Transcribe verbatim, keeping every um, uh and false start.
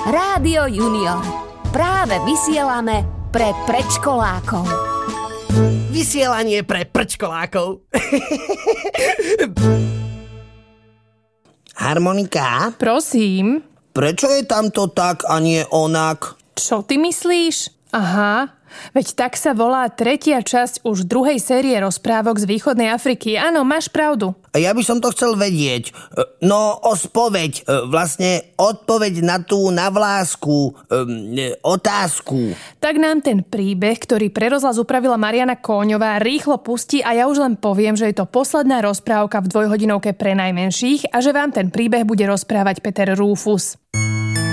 Rádio Junior. Práve vysielame pre predškolákov. Vysielanie pre prčkolákov. Harmonika? Prosím. Prečo je tamto tak a nie onak? Čo ty myslíš? Aha, veď tak sa volá tretia časť už druhej série rozprávok z východnej Afriky. Áno, máš pravdu. Ja by som to chcel vedieť. No, o spoveď. Vlastne odpoveď na tú navlásku. Um, otázku. Tak nám ten príbeh, ktorý pre rozhlas upravila Mariana Kóňová, rýchlo pustí a ja už len poviem, že je to posledná rozprávka v dvojhodinovke pre najmenších a že vám ten príbeh bude rozprávať Peter Rúfus.